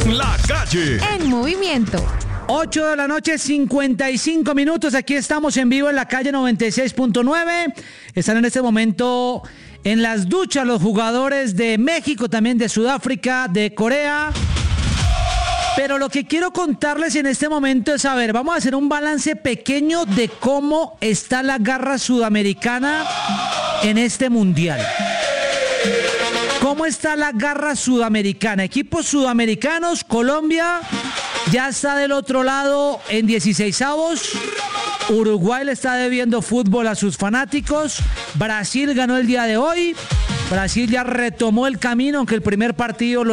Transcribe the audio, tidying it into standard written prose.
La Calle. En movimiento. 8 de la noche, 55 minutos. Aquí estamos en vivo en La Calle 96.9. Están en este momento en las duchas los jugadores de México, también de Sudáfrica, de Corea. Pero lo que quiero contarles en este momento es, vamos a hacer un balance pequeño de cómo está la garra sudamericana en este mundial. ¿Cómo está la garra sudamericana? Equipos sudamericanos, Colombia ya está del otro lado en 16avos. Uruguay le está debiendo fútbol a sus fanáticos. Brasil ganó el día de hoy. Brasil ya retomó el camino, aunque el primer partido lo